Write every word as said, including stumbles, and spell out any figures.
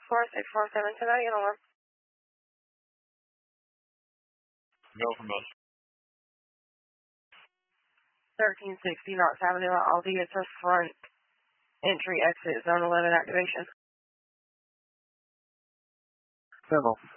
four six four seven two nine alarm. Go from us. thirteen sixty Knox Avenue, Aldi. It's a front entry exit, zone eleven activation. Sentinel.